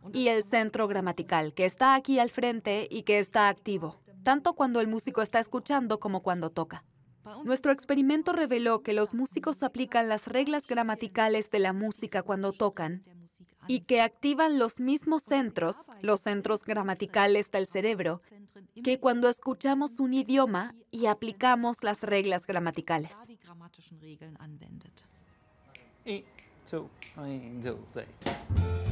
y el centro gramatical, que está aquí al frente y que está activo, tanto cuando el músico está escuchando como cuando toca. Nuestro experimento reveló que los músicos aplican las reglas gramaticales de la música cuando tocan y que activan los centros gramaticales del cerebro, que cuando escuchamos un idioma y aplicamos las reglas gramaticales. 1, 2, 1, 2, 3.